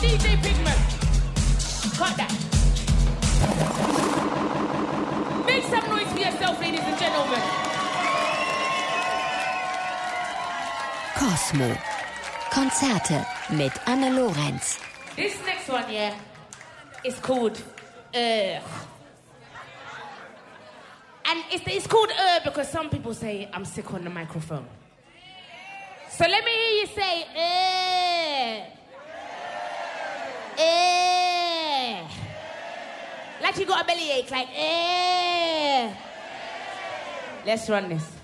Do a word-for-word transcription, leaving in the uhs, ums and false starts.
D J Pigment. Cut that. Make some noise for yourself, ladies and gentlemen. Cosmo. Konzerte mit Anne Lorenz. This next one, yeah, is called Ugh. And it's, it's called Ugh because some people say I'm sick on the microphone. So let me hear you say Ugh. Ugh. Like you got a bellyache, like Ugh. Let's run this.